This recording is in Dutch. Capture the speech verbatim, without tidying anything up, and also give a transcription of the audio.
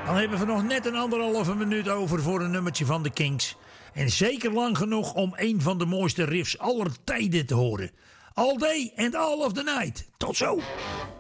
Dan hebben we nog net een anderhalve minuut over voor een nummertje van de Kinks. En zeker lang genoeg om een van de mooiste riffs aller tijden te horen. All Day and All of the Night. Tot zo!